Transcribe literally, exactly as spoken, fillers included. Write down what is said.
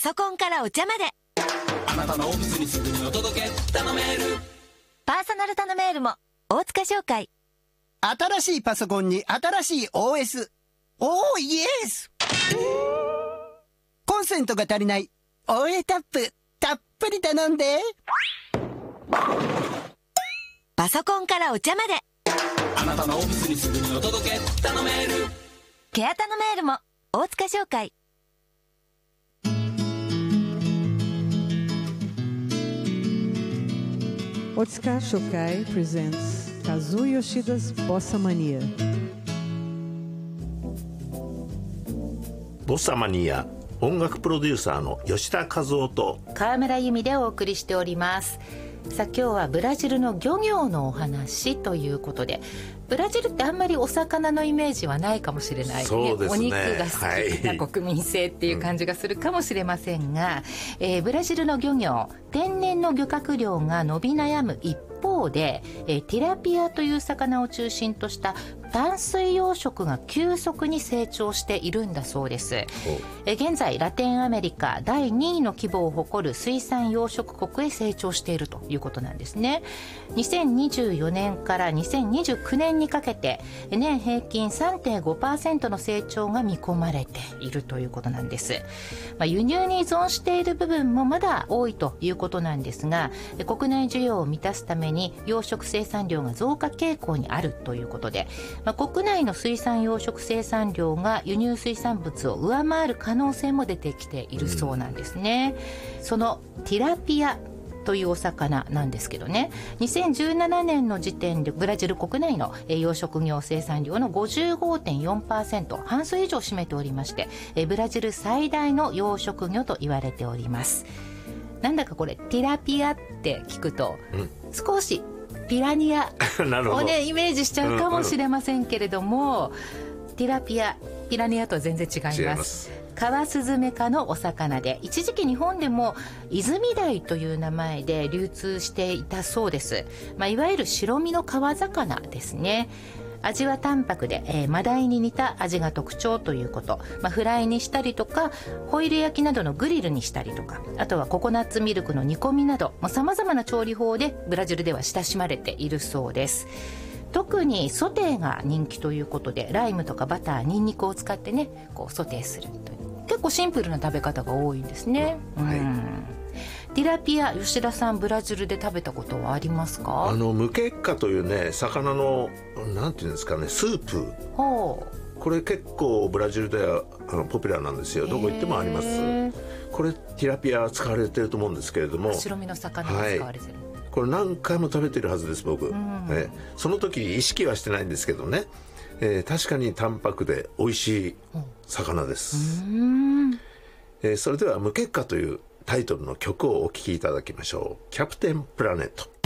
ソコンからお茶まで、 あなたのオフィスにすぐにお届け、頼める。 パーソナル頼めールも大塚商会。 新しいパソコンに新しい オーエス。 おーイエス。コンセントが足りない オーエー タップたっぷり頼んで。 パソコンからお茶まで、 あなたのオフィスにすぐにお届け、頼める。 ケア頼めールも大塚商会。 Otsuka Shokai presents Kazuo Yoshida's Bossa Mania. ボッサマニア、音楽プロデューサーの吉田和夫と川村由美でお送りしております。さあ今日はブラジルの漁業のお話ということで、ブラジルってあんまりお魚のイメージはないかもしれない、ね、 そうですね、 お肉が好きな国民性っていう感じがするかもしれませんが、うんえー、ブラジルの漁業、天然の漁獲量が伸び悩む一方で、えー、ティラピアという魚を中心とした淡水養殖が急速に成長しているんだそうです。え現在ラテンアメリカだいにいの規模を誇る水産養殖国へ成長しているということなんですね。にせんにじゅうよねんからにせんにじゅうきゅうねんにかけて年平均 さんてんごパーセント の成長が見込まれているということなんです。まあ、輸入に依存している部分もまだ多いということなんですが、国内需要を満たすために養殖生産量が増加傾向にあるということで、まあ、国内の水産養殖生産量が輸入水産物を上回る可能性も出てきているそうなんですね。うん、そのティラピアというお魚なんですけどね、にせんじゅうななねんの時点でブラジル国内の養殖業生産量の ごじゅうごてんよんパーセント、 半数以上占めておりまして、ブラジル最大の養殖魚と言われております。なんだかこれティラピアって聞くと、うん、少しピラニアをねイメージしちゃうかもしれませんけれども、うんうん、ティラピア、ピラニアとは全然違います。違います。カワスズメ科のお魚で、一時期日本でも泉鯛という名前で流通していたそうです。まあ、いわゆる白身の川魚ですね。味は淡白で、えー、マダイに似た味が特徴ということ、まあ、フライにしたりとかホイル焼きなどのグリルにしたりとか、あとはココナッツミルクの煮込みなどさまざまな調理法でブラジルでは親しまれているそうです。特にソテーが人気ということで、ライムとかバター、ニンニクを使ってねこうソテーするという、結構シンプルな食べ方が多いんですね。はい、うん、ティラピア、吉田さんブラジルで食べたことはありますか？ あのムケッカというね魚のなんていうんですかね、スープ。ほう、これ結構ブラジルではあのポピュラーなんですよ。どこ行ってもあります。これティラピア使われてると思うんですけれども、 白身の魚が使われてる、はい、 これ何回も食べてるはずです僕、うん、えその時意識はしてないんですけどね、えー、確かに淡白で美味しい魚です。うん、えー、それではムケッカというタイトルの曲をお聴きいただきましょう。キャプテンプラネット。